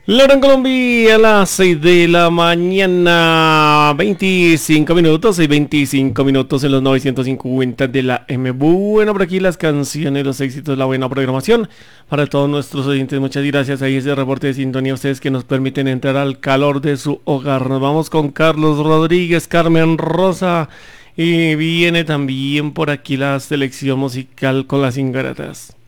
La hora en Colombia a las 6 de la mañana, 25 minutos y 25 minutos en los 950 de la M. Bueno, por aquí las canciones, los éxitos, la buena programación para todos nuestros oyentes. Muchas gracias. Ahí ese reporte de sintonía a ustedes que nos permiten entrar al calor de su hogar. Nos vamos con Carlos Rodríguez, Carmen Rosa y viene también por aquí la selección musical con las Ingratas.